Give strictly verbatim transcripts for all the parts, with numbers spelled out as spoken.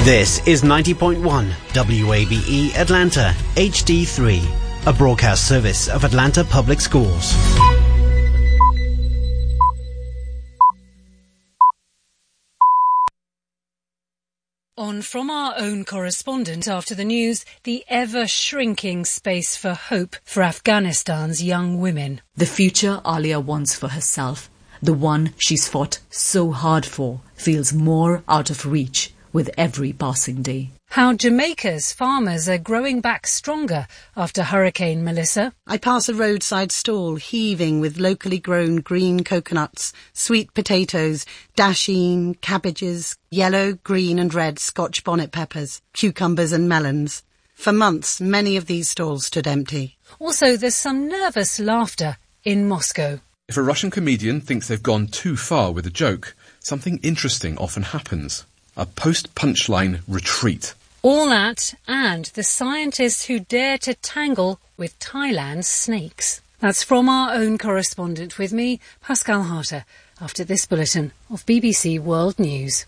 This is ninety point one W A B E Atlanta H D three, a broadcast service of Atlanta Public Schools. On from our own correspondent after the news, the ever-shrinking space for hope for Afghanistan's young women. The future Alia wants for herself, the one she's fought so hard for, feels more out of reach with every passing day. How Jamaica's farmers are growing back stronger after Hurricane Melissa. I pass a roadside stall heaving with locally grown green coconuts, sweet potatoes, dasheen, cabbages, yellow, green and red Scotch bonnet peppers, cucumbers and melons. For months, many of these stalls stood empty. Also, there's some nervous laughter in Moscow. If a Russian comedian thinks they've gone too far with a joke, something interesting often happens. A post-punchline retreat. All that and the scientists who dare to tangle with Thailand's snakes. That's from our own correspondent with me, Pascal Harter, after this bulletin of B B C World News.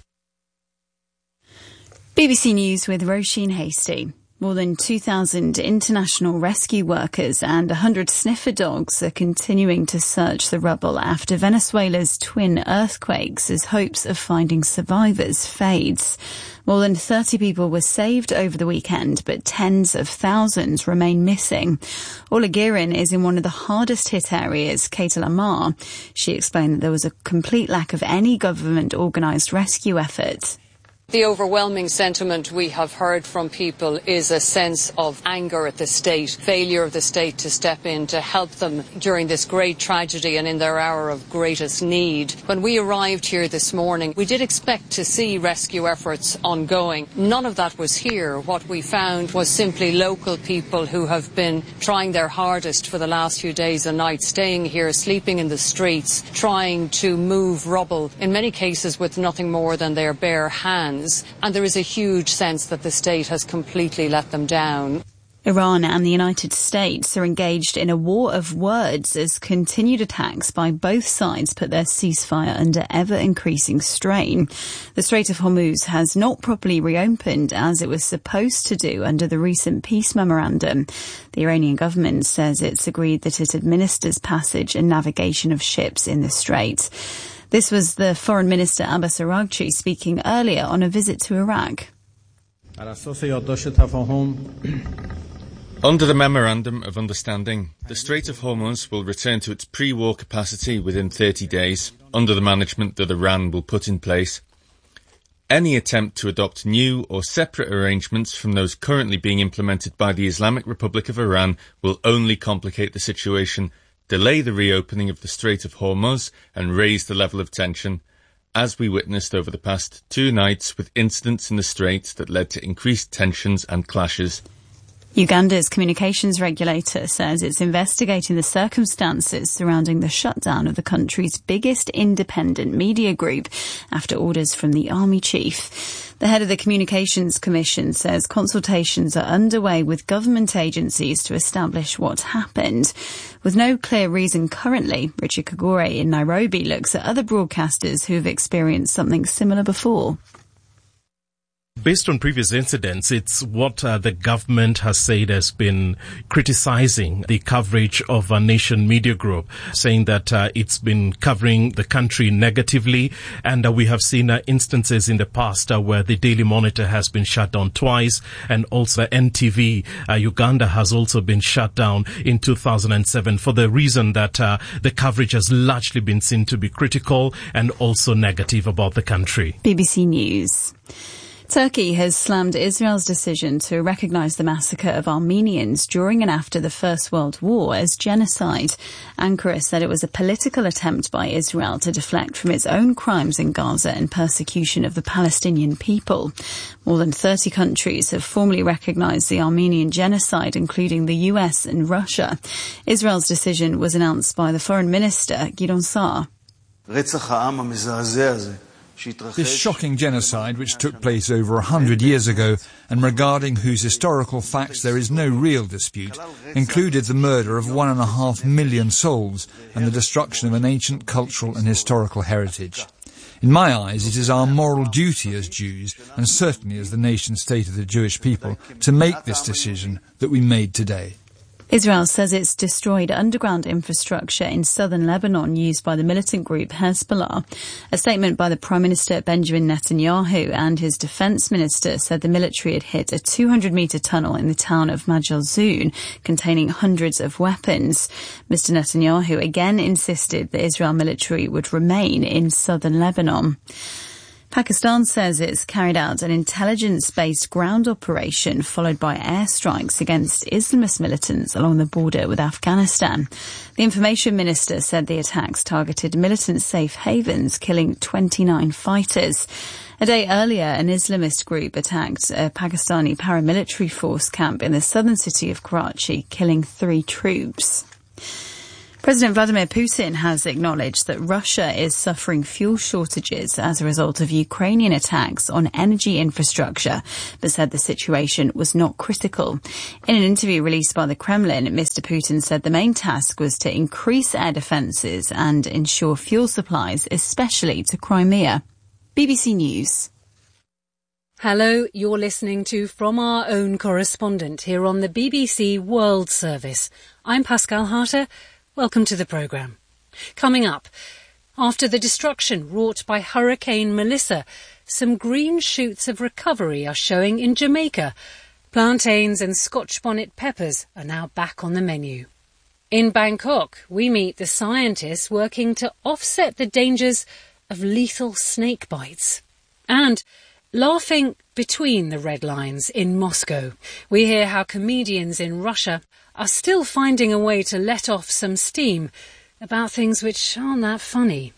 B B C News with Roisin Hasty. More than two thousand international rescue workers and one hundred sniffer dogs are continuing to search the rubble after Venezuela's twin earthquakes as hopes of finding survivors fades. More than thirty people were saved over the weekend, but tens of thousands remain missing. Ola Girin is in one of the hardest hit areas, Ketalamar. She explained that there was a complete lack of any government organised rescue effort. The overwhelming sentiment we have heard from people is a sense of anger at the state, failure of the state to step in to help them during this great tragedy and in their hour of greatest need. When we arrived here this morning, we did expect to see rescue efforts ongoing. None of that was here. What we found was simply local people who have been trying their hardest for the last few days and nights, staying here, sleeping in the streets, trying to move rubble, in many cases with nothing more than their bare hands. And there is a huge sense that the state has completely let them down. Iran and the United States are engaged in a war of words as continued attacks by both sides put their ceasefire under ever-increasing strain. The Strait of Hormuz has not properly reopened as it was supposed to do under the recent peace memorandum. The Iranian government says it's agreed that it administers passage and navigation of ships in the strait. This was the Foreign Minister Abbas Araghchi speaking earlier on a visit to Iraq. Under the Memorandum of Understanding, the Strait of Hormuz will return to its pre-war capacity within thirty days, under the management that Iran will put in place. Any attempt to adopt new or separate arrangements from those currently being implemented by the Islamic Republic of Iran will only complicate the situation, delay the reopening of the Strait of Hormuz and raise the level of tension, as we witnessed over the past two nights with incidents in the strait that led to increased tensions and clashes. Uganda's communications regulator says it's investigating the circumstances surrounding the shutdown of the country's biggest independent media group after orders from the army chief. The head of the Communications Commission says consultations are underway with government agencies to establish what happened. With no clear reason currently, Richard Kagore in Nairobi looks at other broadcasters who have experienced something similar before. Based on previous incidents, it's what uh, the government has said has been criticizing the coverage of a Nation Media Group, saying that uh, it's been covering the country negatively. And uh, we have seen uh, instances in the past uh, where the Daily Monitor has been shut down twice, and also N T V uh, Uganda has also been shut down in two thousand seven for the reason that uh, the coverage has largely been seen to be critical and also negative about the country. B B C News. Turkey has slammed Israel's decision to recognise the massacre of Armenians during and after the First World War as genocide. Ankara said it was a political attempt by Israel to deflect from its own crimes in Gaza and persecution of the Palestinian people. More than thirty countries have formally recognised the Armenian genocide, including the U S and Russia. Israel's decision was announced by the Foreign Minister, Gideon Saar. This shocking genocide, which took place over a hundred years ago, and regarding whose historical facts there is no real dispute, included the murder of one and a half million souls and the destruction of an ancient cultural and historical heritage. In my eyes, it is our moral duty as Jews, and certainly as the nation-state of the Jewish people, to make this decision that we made today. Israel says it's destroyed underground infrastructure in southern Lebanon used by the militant group Hezbollah. A statement by the Prime Minister Benjamin Netanyahu and his defence minister said the military had hit a two hundred metre tunnel in the town of Majal Zoun containing hundreds of weapons. Mister Netanyahu again insisted the Israel military would remain in southern Lebanon. Pakistan says it's carried out an intelligence-based ground operation followed by airstrikes against Islamist militants along the border with Afghanistan. The information minister said the attacks targeted militant safe havens, killing twenty-nine fighters. A day earlier, an Islamist group attacked a Pakistani paramilitary force camp in the southern city of Karachi, killing three troops. President Vladimir Putin has acknowledged that Russia is suffering fuel shortages as a result of Ukrainian attacks on energy infrastructure, but said the situation was not critical. In an interview released by the Kremlin, Mister Putin said the main task was to increase air defences and ensure fuel supplies, especially to Crimea. B B C News. Hello, you're listening to From Our Own Correspondent here on the B B C World Service. I'm Pascal Harter. Welcome to the programme. Coming up, after the destruction wrought by Hurricane Melissa, some green shoots of recovery are showing in Jamaica. Plantains and Scotch bonnet peppers are now back on the menu. In Bangkok, we meet the scientists working to offset the dangers of lethal snake bites. And laughing between the red lines in Moscow, we hear how comedians in Russia are still finding a way to let off some steam about things which aren't that funny.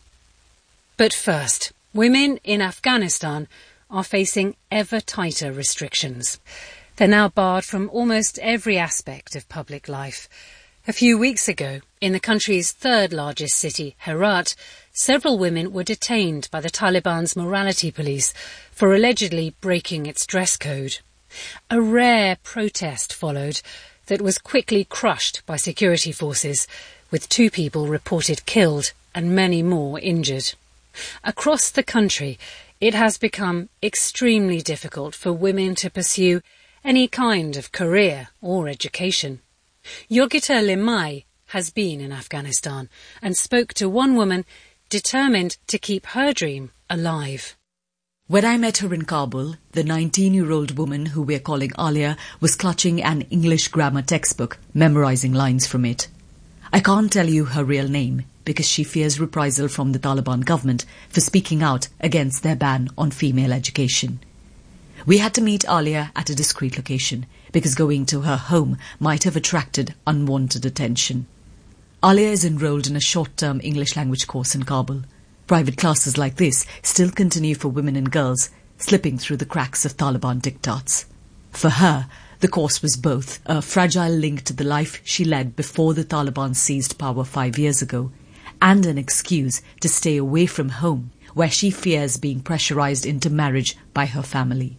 But first, women in Afghanistan are facing ever tighter restrictions. They're now barred from almost every aspect of public life. A few weeks ago, in the country's third largest city, Herat, several women were detained by the Taliban's morality police for allegedly breaking its dress code. A rare protest followed that was quickly crushed by security forces, with two people reported killed and many more injured. Across the country, it has become extremely difficult for women to pursue any kind of career or education. Yogita Limai has been in Afghanistan and spoke to one woman determined to keep her dream alive. When I met her in Kabul, the nineteen-year-old woman who we're calling Alia was clutching an English grammar textbook, memorizing lines from it. I can't tell you her real name because she fears reprisal from the Taliban government for speaking out against their ban on female education. We had to meet Alia at a discreet location because going to her home might have attracted unwanted attention. Alia is enrolled in a short-term English language course in Kabul. Private classes like this still continue for women and girls, slipping through the cracks of Taliban diktats. For her, the course was both a fragile link to the life she led before the Taliban seized power five years ago, and an excuse to stay away from home, where she fears being pressurized into marriage by her family.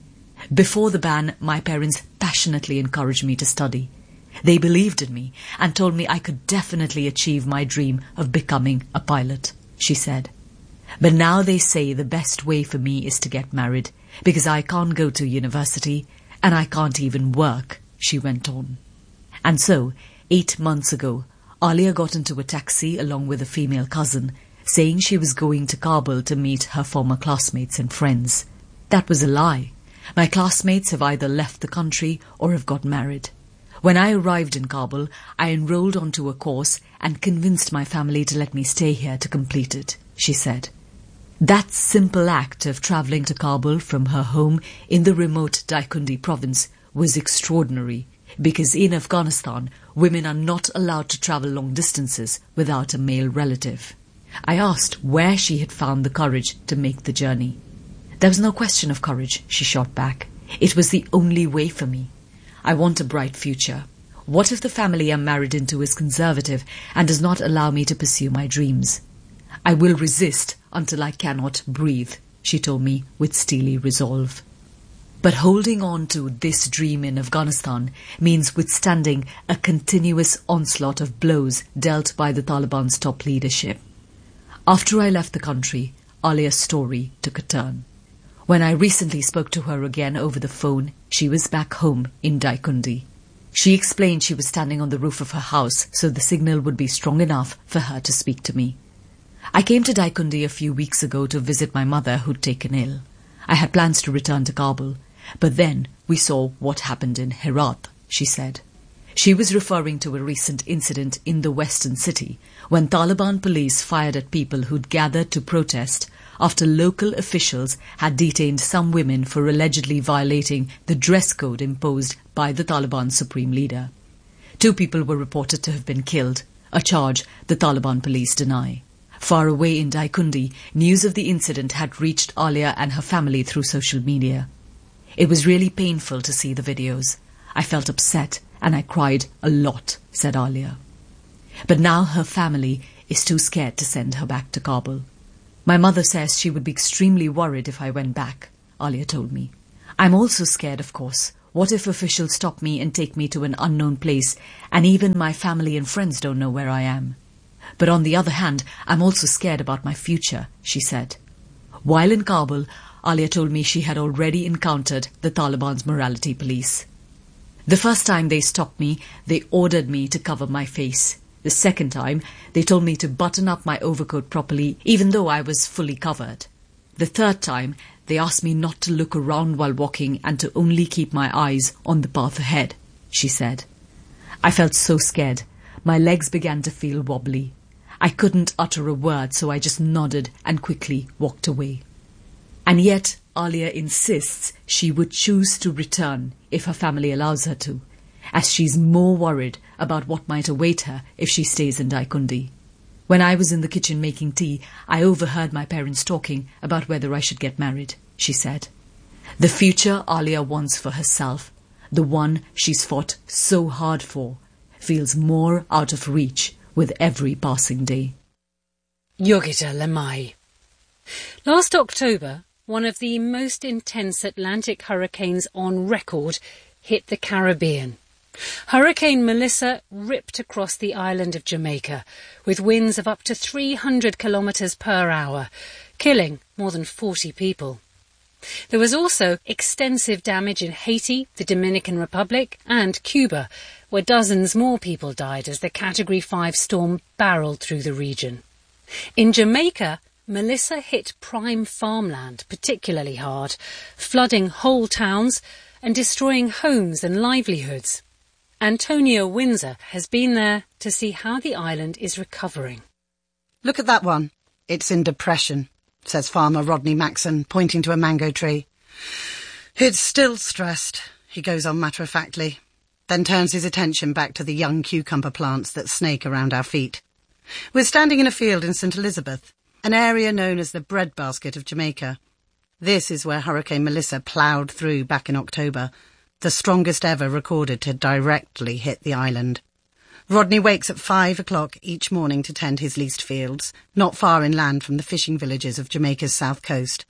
Before the ban, my parents passionately encouraged me to study. They believed in me and told me I could definitely achieve my dream of becoming a pilot, she said. But now they say the best way for me is to get married, because I can't go to university and I can't even work, she went on. And so, eight months ago, Alia got into a taxi along with a female cousin, saying she was going to Kabul to meet her former classmates and friends. That was a lie. My classmates have either left the country or have got married. When I arrived in Kabul, I enrolled onto a course and convinced my family to let me stay here to complete it, she said. That simple act of travelling to Kabul from her home in the remote Daikundi province was extraordinary, because in Afghanistan, women are not allowed to travel long distances without a male relative. I asked where she had found the courage to make the journey. There was no question of courage, she shot back. It was the only way for me. I want a bright future. What if the family I'm married into is conservative and does not allow me to pursue my dreams? I will resist until I cannot breathe, she told me with steely resolve. But holding on to this dream in Afghanistan means withstanding a continuous onslaught of blows dealt by the Taliban's top leadership. After I left the country, Alia's story took a turn. When I recently spoke to her again over the phone, she was back home in Daikundi. She explained she was standing on the roof of her house, so the signal would be strong enough for her to speak to me. I came to Daikundi a few weeks ago to visit my mother who'd taken ill. I had plans to return to Kabul, but then we saw what happened in Herat, she said. She was referring to a recent incident in the western city when Taliban police fired at people who'd gathered to protest after local officials had detained some women for allegedly violating the dress code imposed by the Taliban supreme leader. Two people were reported to have been killed, a charge the Taliban police deny. Far away in Daikundi, news of the incident had reached Alia and her family through social media. It was really painful to see the videos. I felt upset and I cried a lot, said Alia. But now her family is too scared to send her back to Kabul. My mother says she would be extremely worried if I went back, Alia told me. I'm also scared, of course. What if officials stop me and take me to an unknown place, and even my family and friends don't know where I am? But on the other hand, I'm also scared about my future, she said. While in Kabul, Alia told me she had already encountered the Taliban's morality police. The first time they stopped me, they ordered me to cover my face. The second time, they told me to button up my overcoat properly, even though I was fully covered. The third time, they asked me not to look around while walking and to only keep my eyes on the path ahead, she said. I felt so scared. My legs began to feel wobbly. I couldn't utter a word, so I just nodded and quickly walked away. And yet, Alia insists she would choose to return if her family allows her to, as she's more worried about what might await her if she stays in Daikundi. When I was in the kitchen making tea, I overheard my parents talking about whether I should get married, she said. The future Alia wants for herself, the one she's fought so hard for, feels more out of reach with every passing day. Yogita Lemay. Last October, one of the most intense Atlantic hurricanes on record hit the Caribbean. Hurricane Melissa ripped across the island of Jamaica with winds of up to three hundred kilometres per hour, killing more than forty people. There was also extensive damage in Haiti, the Dominican Republic and Cuba, where dozens more people died as the Category five storm barreled through the region. In Jamaica, Melissa hit prime farmland particularly hard, flooding whole towns and destroying homes and livelihoods. Antonio Windsor has been there to see how the island is recovering. Look at that one. It's in depression, says farmer Rodney Maxon, pointing to a mango tree. It's still stressed, he goes on matter-of-factly, then turns his attention back to the young cucumber plants that snake around our feet. We're standing in a field in Saint Elizabeth, an area known as the breadbasket of Jamaica. This is where Hurricane Melissa ploughed through back in October, the strongest ever recorded to directly hit the island. Rodney wakes at five o'clock each morning to tend his leased fields, not far inland from the fishing villages of Jamaica's south coast.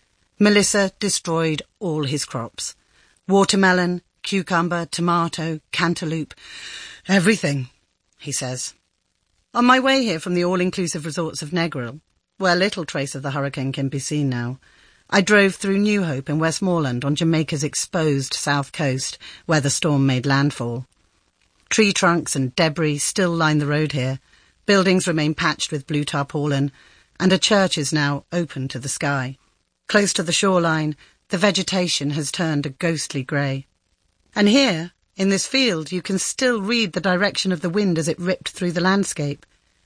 Melissa destroyed all his crops. Watermelon, cucumber, tomato, cantaloupe, everything, he says. On my way here from the all-inclusive resorts of Negril, where little trace of the hurricane can be seen now, I drove through New Hope in Westmoreland on Jamaica's exposed south coast, where the storm made landfall. Tree trunks and debris still line the road here, buildings remain patched with blue tarpaulin, and a church is now open to the sky. Close to the shoreline, the vegetation has turned a ghostly grey. And here, in this field, you can still read the direction of the wind as it ripped through the landscape.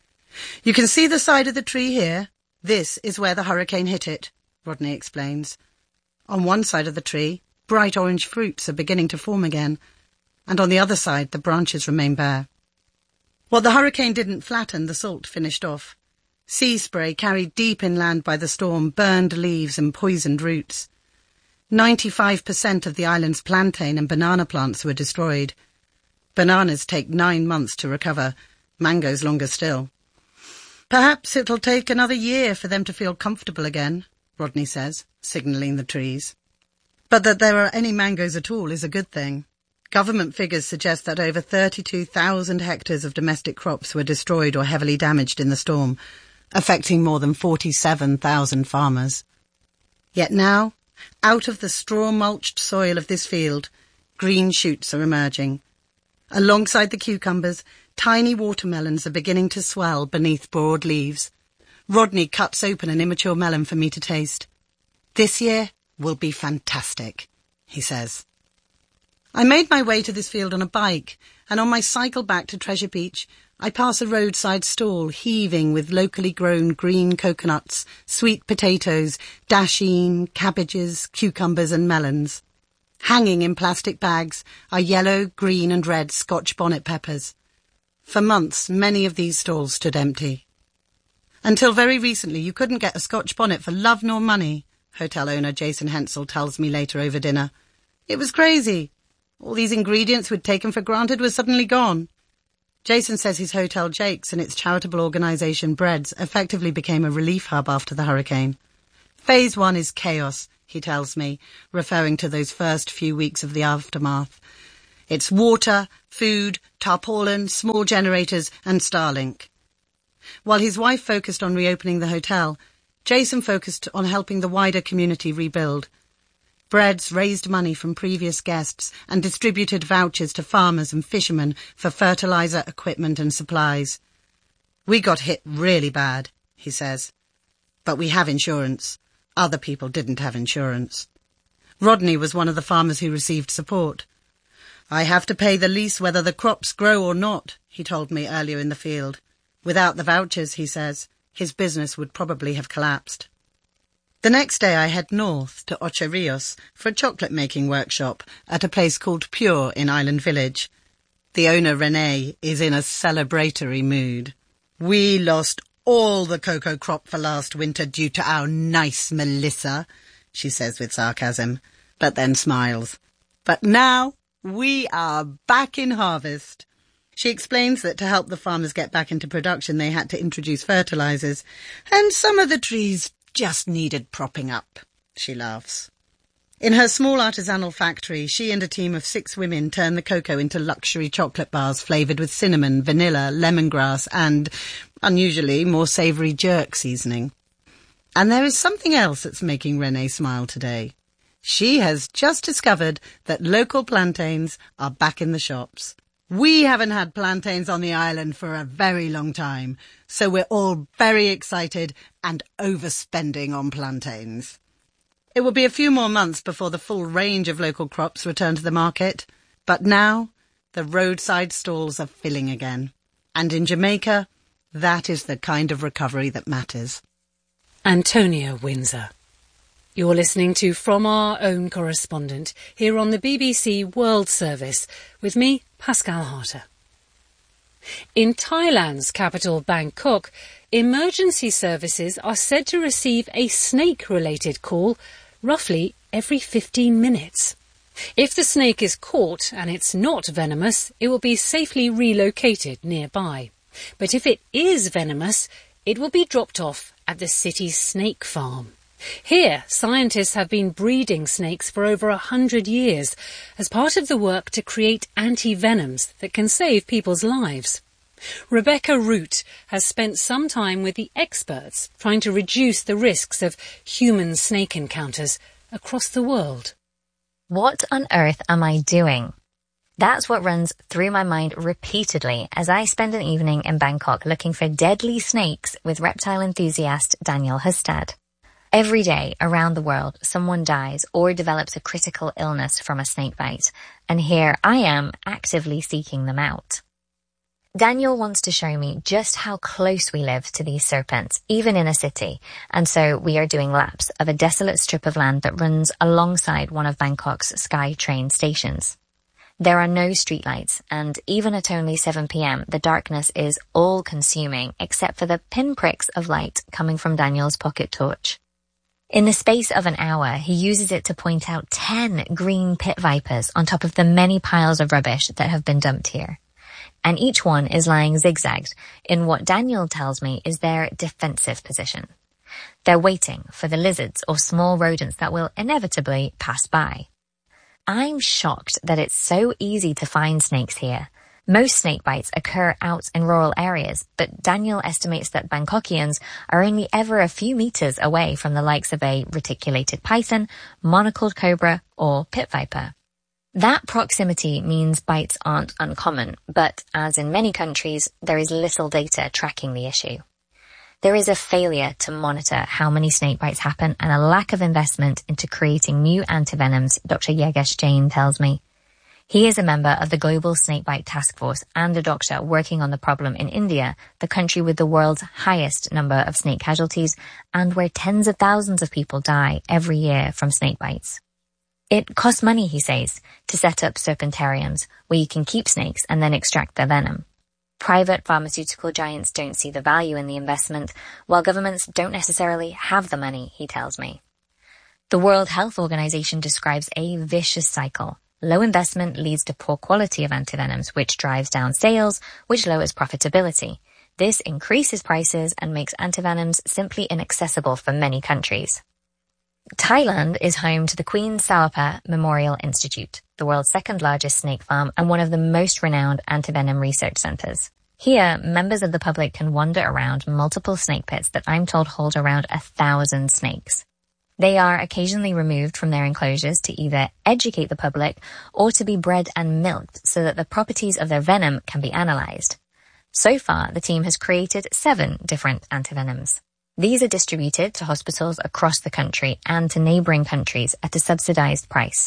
You can see the side of the tree here. This is where the hurricane hit it, Rodney explains. On one side of the tree, bright orange fruits are beginning to form again, and on the other side the branches remain bare. What the hurricane didn't flatten, the salt finished off. Sea spray carried deep inland by the storm burned leaves and poisoned roots. Ninety-five percent of the island's plantain and banana plants were destroyed. Bananas take nine months to recover, mangoes longer still. Perhaps it'll take another year for them to feel comfortable again, Rodney says, signalling the trees. But that there are any mangoes at all is a good thing. Government figures suggest that over thirty-two thousand hectares of domestic crops were destroyed or heavily damaged in the storm, affecting more than forty-seven thousand farmers. Yet now, out of the straw-mulched soil of this field, green shoots are emerging. Alongside the cucumbers, tiny watermelons are beginning to swell beneath broad leaves. Rodney cuts open an immature melon for me to taste. "This year will be fantastic," he says. I made my way to this field on a bike, and on my cycle back to Treasure Beach, I pass a roadside stall heaving with locally grown green coconuts, sweet potatoes, dasheen, cabbages, cucumbers and melons. Hanging in plastic bags are yellow, green and red Scotch bonnet peppers. For months, many of these stalls stood empty. Until very recently, you couldn't get a Scotch bonnet for love nor money, hotel owner Jason Hensel tells me later over dinner. It was crazy. All these ingredients we'd taken for granted were suddenly gone. Jason says his hotel Jake's and its charitable organisation Breads effectively became a relief hub after the hurricane. Phase one is chaos, he tells me, referring to those first few weeks of the aftermath. It's water, food, tarpaulin, small generators and Starlink. While his wife focused on reopening the hotel, Jason focused on helping the wider community rebuild. Breads raised money from previous guests and distributed vouchers to farmers and fishermen for fertiliser, equipment and supplies. "We got hit really bad," he says. "But we have insurance. Other people didn't have insurance." Rodney was one of the farmers who received support. "I have to pay the lease whether the crops grow or not," he told me earlier in the field. Without the vouchers, he says, his business would probably have collapsed. The next day I head north to Ocho Rios for a chocolate-making workshop at a place called Pure in Island Village. The owner, Renee, is in a celebratory mood. "We lost all the cocoa crop for last winter due to our nice Melissa," she says with sarcasm, but then smiles. "But now we are back in harvest." She explains that to help the farmers get back into production, they had to introduce fertilisers, and some of the trees just needed propping up, she laughs. In her small artisanal factory, she and a team of six women turn the cocoa into luxury chocolate bars flavoured with cinnamon, vanilla, lemongrass and, unusually, more savoury jerk seasoning. And there is something else that's making Renee smile today. She has just discovered that local plantains are back in the shops. "We haven't had plantains on the island for a very long time, so we're all very excited and overspending on plantains." It will be a few more months before the full range of local crops return to the market, but now the roadside stalls are filling again. And in Jamaica, that is the kind of recovery that matters. Antonia Windsor. You're listening to From Our Own Correspondent here on the B B C World Service with me, Pascal Harter. In Thailand's capital, Bangkok, emergency services are said to receive a snake-related call roughly every fifteen minutes. If the snake is caught and it's not venomous, it will be safely relocated nearby. But if it is venomous, it will be dropped off at the city's snake farm. Here, scientists have been breeding snakes for over a hundred years as part of the work to create anti-venoms that can save people's lives. Rebecca Root has spent some time with the experts trying to reduce the risks of human-snake encounters across the world. What on earth am I doing? That's what runs through my mind repeatedly as I spend an evening in Bangkok looking for deadly snakes with reptile enthusiast Daniel Hustad. Every day around the world, someone dies or develops a critical illness from a snake bite, and here I am actively seeking them out. Daniel wants to show me just how close we live to these serpents, even in a city, and so we are doing laps of a desolate strip of land that runs alongside one of Bangkok's SkyTrain stations. There are no streetlights, and even at only seven p.m, the darkness is all-consuming, except for the pinpricks of light coming from Daniel's pocket torch. In the space of an hour, he uses it to point out ten green pit vipers on top of the many piles of rubbish that have been dumped here. And each one is lying zigzagged in what Daniel tells me is their defensive position. They're waiting for the lizards or small rodents that will inevitably pass by. I'm shocked that it's so easy to find snakes here. Most snake bites occur out in rural areas, but Daniel estimates that Bangkokians are only ever a few meters away from the likes of a reticulated python, monocled cobra, or pit viper. That proximity means bites aren't uncommon, but as in many countries, there is little data tracking the issue. There is a failure to monitor how many snake bites happen and a lack of investment into creating new antivenoms, Doctor Yegesh Jain tells me. He is a member of the Global Snakebite Task Force and a doctor working on the problem in India, the country with the world's highest number of snake casualties and where tens of thousands of people die every year from snake bites. It costs money, he says, to set up serpentariums where you can keep snakes and then extract their venom. Private pharmaceutical giants don't see the value in the investment, while governments don't necessarily have the money, he tells me. The World Health Organization describes a vicious cycle. Low investment leads to poor quality of antivenoms, which drives down sales, which lowers profitability. This increases prices and makes antivenoms simply inaccessible for many countries. Thailand is home to the Queen Sawapa Memorial Institute, the world's second largest snake farm and one of the most renowned antivenom research centers. Here, members of the public can wander around multiple snake pits that I'm told hold around a thousand snakes. They are occasionally removed from their enclosures to either educate the public or to be bred and milked so that the properties of their venom can be analyzed. So far, the team has created seven different antivenoms. These are distributed to hospitals across the country and to neighboring countries at a subsidized price.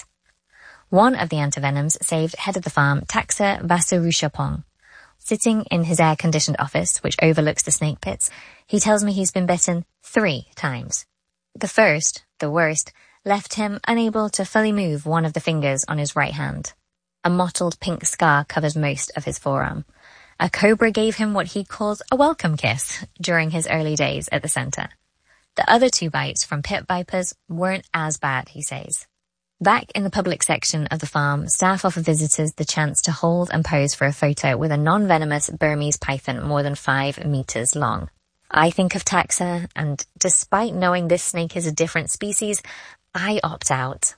One of the antivenoms saved head of the farm, Taxa Vasurushapong. Sitting in his air-conditioned office, which overlooks the snake pits, he tells me he's been bitten three times. The first, the worst, left him unable to fully move one of the fingers on his right hand. A mottled pink scar covers most of his forearm. A cobra gave him what he calls a welcome kiss during his early days at the centre. The other two bites from pit vipers weren't as bad, he says. Back in the public section of the farm, staff offer visitors the chance to hold and pose for a photo with a non-venomous Burmese python more than five metres long. I think of taxa, and despite knowing this snake is a different species, I opt out.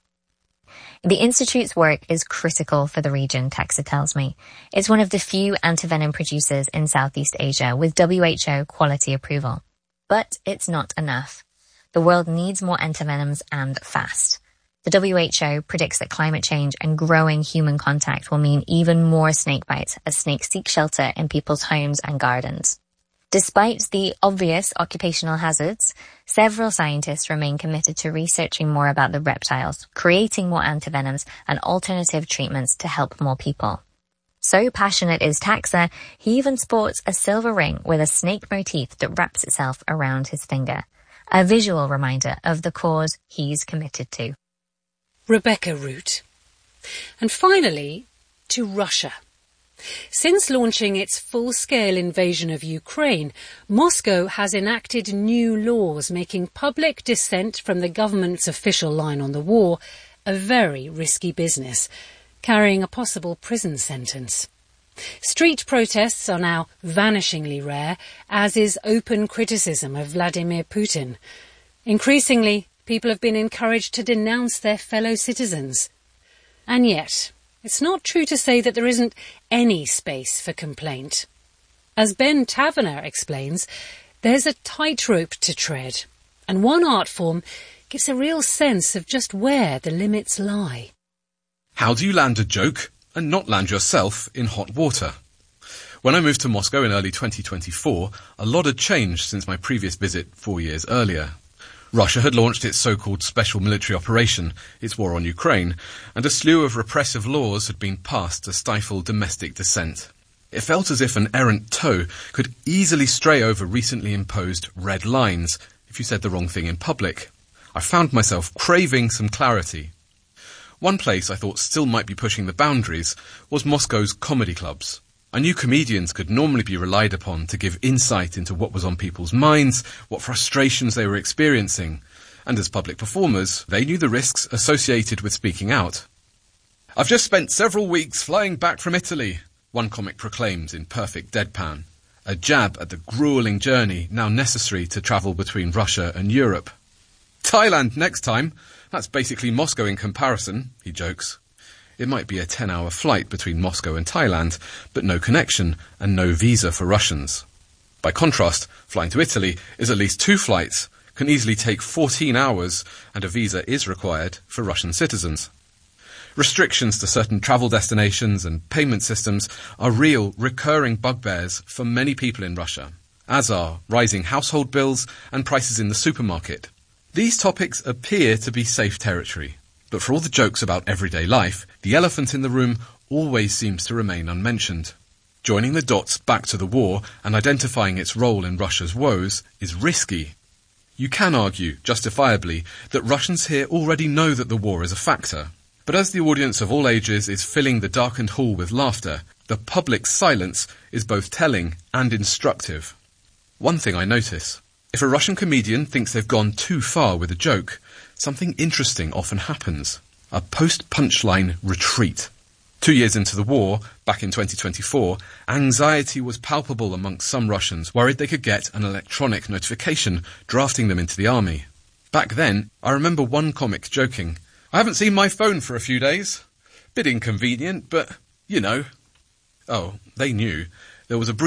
The Institute's work is critical for the region, Taxa tells me. It's one of the few antivenom producers in Southeast Asia with W H O quality approval. But it's not enough. The world needs more antivenoms and fast. The W H O predicts that climate change and growing human contact will mean even more snake bites as snakes seek shelter in people's homes and gardens. Despite the obvious occupational hazards, several scientists remain committed to researching more about the reptiles, creating more antivenoms and alternative treatments to help more people. So passionate is Taxa, he even sports a silver ring with a snake motif that wraps itself around his finger. A visual reminder of the cause he's committed to. Rebecca Root. And finally, to Russia. Since launching its full-scale invasion of Ukraine, Moscow has enacted new laws making public dissent from the government's official line on the war a very risky business, carrying a possible prison sentence. Street protests are now vanishingly rare, as is open criticism of Vladimir Putin. Increasingly, people have been encouraged to denounce their fellow citizens. And yet, it's not true to say that there isn't any space for complaint. As Ben Taverner explains, there's a tightrope to tread, and one art form gives a real sense of just where the limits lie. How do you land a joke and not land yourself in hot water? When I moved to Moscow in early twenty twenty-four, a lot had changed since my previous visit four years earlier. Russia had launched its so-called special military operation, its war on Ukraine, and a slew of repressive laws had been passed to stifle domestic dissent. It felt as if an errant toe could easily stray over recently imposed red lines if you said the wrong thing in public. I found myself craving some clarity. One place I thought still might be pushing the boundaries was Moscow's comedy clubs. I knew comedians could normally be relied upon to give insight into what was on people's minds, what frustrations they were experiencing, and as public performers, they knew the risks associated with speaking out. "I've just spent several weeks flying back from Italy," one comic proclaims in perfect deadpan, a jab at the gruelling journey now necessary to travel between Russia and Europe. "Thailand next time. That's basically Moscow in comparison," he jokes. it might be a ten-hour flight between Moscow and Thailand, but no connection and no visa for Russians. By contrast, flying to Italy is at least two flights, can easily take fourteen hours, and a visa is required for Russian citizens. Restrictions to certain travel destinations and payment systems are real, recurring bugbears for many people in Russia, as are rising household bills and prices in the supermarket. These topics appear to be safe territory, but for all the jokes about everyday life, the elephant in the room always seems to remain unmentioned. Joining the dots back to the war and identifying its role in Russia's woes is risky. You can argue, justifiably, that Russians here already know that the war is a factor. But as the audience of all ages is filling the darkened hall with laughter, the public's silence is both telling and instructive. One thing I notice. If a Russian comedian thinks they've gone too far with a joke, something interesting often happens. A post-punchline retreat. Two years into the war, back in twenty twenty-four, anxiety was palpable amongst some Russians, worried they could get an electronic notification drafting them into the army. Back then, I remember one comic joking, "I haven't seen my phone for a few days. Bit inconvenient, but, you know." Oh, they knew. There was a brief